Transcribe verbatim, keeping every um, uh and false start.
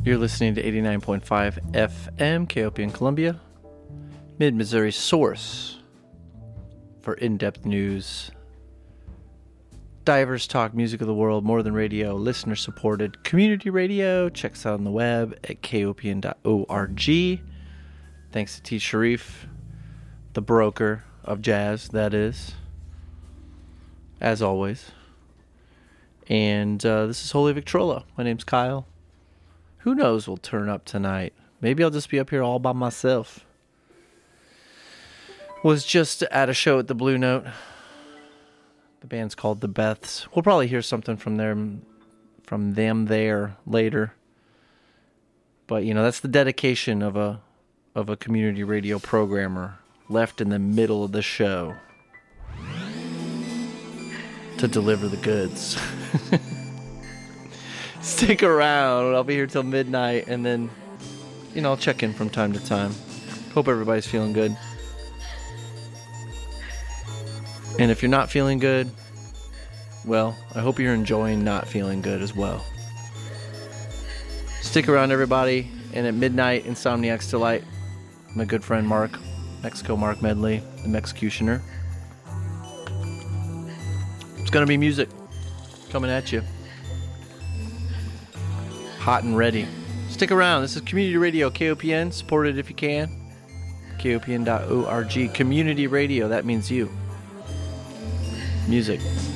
You're listening to eighty-nine point five F M, K O P in Columbia, Mid-Missouri source for in-depth news, diverse talk, music of the world, more than radio, listener-supported community radio. Check us out on the web at K O P N dot org. Thanks to T. Sharif, the broker of jazz, that is, as always. And uh, this is Holy Victrola. My name's Kyle. Who knows what'll turn up tonight? Maybe I'll just be up here all by myself. Was just at a show at the Blue Note. The band's called The Beths. We'll probably hear something from them, from them there later. But you know, that's the dedication of a of a community radio programmer left in the middle of the show to deliver the goods. Stick around. I'll be here till midnight, and then, you know, I'll check in from time to time. Hope everybody's feeling good. And if you're not feeling good, well, I hope you're enjoying not feeling good as well. Stick around, everybody. And at midnight, Insomniac's Delight, my good friend Mark, Mexico Mark Medley, the Mexicutioner. It's going to be music coming at you. Hot and ready. Stick around. This is Community Radio, K O P N. Support it if you can. K O P N dot org. Community Radio. That means you. Music.